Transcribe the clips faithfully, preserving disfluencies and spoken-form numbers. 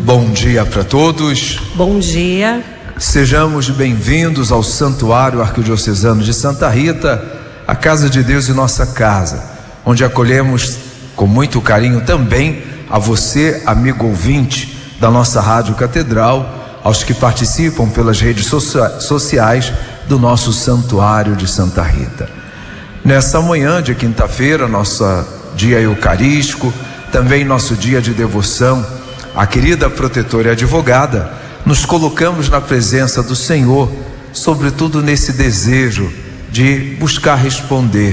Bom dia para todos. Bom dia. Sejamos bem-vindos ao Santuário Arquidiocesano de Santa Rita, a casa de Deus e nossa casa, onde acolhemos com muito carinho também a você, amigo ouvinte da nossa Rádio Catedral, aos que participam pelas redes socia- sociais do nosso Santuário de Santa Rita. Nessa manhã de quinta-feira, nosso dia eucarístico, também nosso dia de devoção à querida protetora e advogada, nos colocamos na presença do Senhor, sobretudo nesse desejo de buscar responder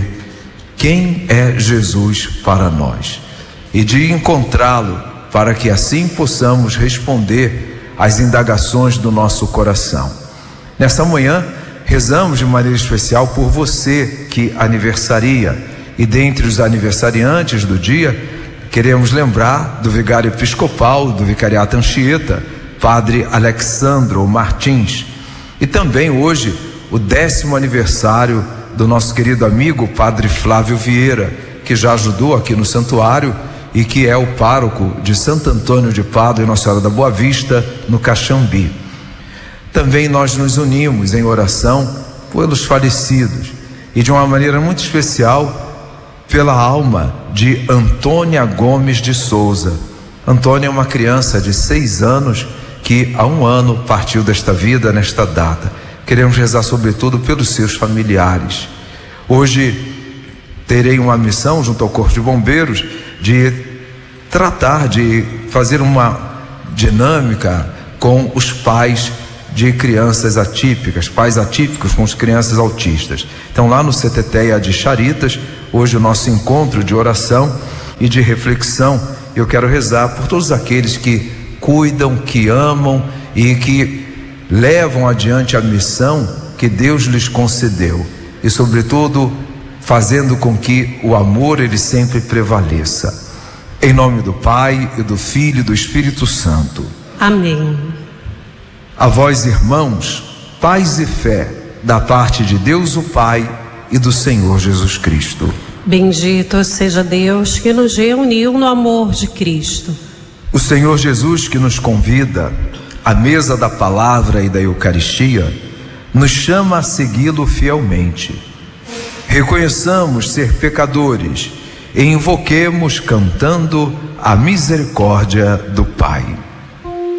quem é Jesus para nós e de encontrá-lo para que assim possamos responder às indagações do nosso coração. Nessa manhã, rezamos de maneira especial por você que aniversaria, e dentre os aniversariantes do dia, queremos lembrar do vigário episcopal do Vicariato Anchieta, Padre Alexandro Martins, e também hoje o décimo aniversário do nosso querido amigo Padre Flávio Vieira, que já ajudou aqui no santuário e que é o pároco de Santo Antônio de Pádua e Nossa Senhora da Boa Vista, no Caxambi. Também nós nos unimos em oração pelos falecidos e de uma maneira muito especial pela alma de Antônia Gomes de Souza. Antônia é uma criança de seis anos que há um ano partiu desta vida nesta data. Queremos rezar sobretudo pelos seus familiares. Hoje terei uma missão junto ao Corpo de Bombeiros de tratar de fazer uma dinâmica com os pais de crianças atípicas, pais atípicos com as crianças autistas. Então, lá no C T T E A de Charitas, hoje o nosso encontro de oração e de reflexão, eu quero rezar por todos aqueles que cuidam, que amam e que levam adiante a missão que Deus lhes concedeu, e sobretudo fazendo com que o amor ele sempre prevaleça. Em nome do Pai, e do Filho e do Espírito Santo. Amém. A vós, irmãos, paz e fé da parte de Deus o Pai e do Senhor Jesus Cristo. Bendito seja Deus que nos reuniu no amor de Cristo. O Senhor Jesus, que nos convida à mesa da palavra e da Eucaristia, nos chama a segui-lo fielmente. Reconheçamos ser pecadores e invoquemos cantando a misericórdia do Pai.